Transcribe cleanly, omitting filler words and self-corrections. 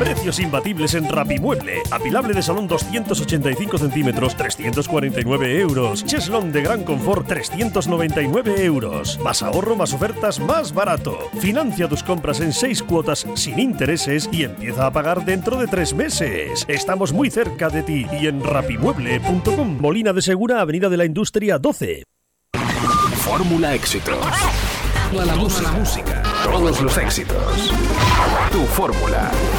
Precios imbatibles en Rapimueble. Apilable de salón 285 centímetros, 349 euros. Cheslón de gran confort, 399 euros. Más ahorro, más ofertas, más barato. Financia tus compras en 6 cuotas sin intereses y empieza a pagar dentro de 3 meses. Estamos muy cerca de ti y en rapimueble.com. Molina de Segura, Avenida de la Industria 12. Fórmula Éxitos. Toda la música. Todos los éxitos. Tu fórmula.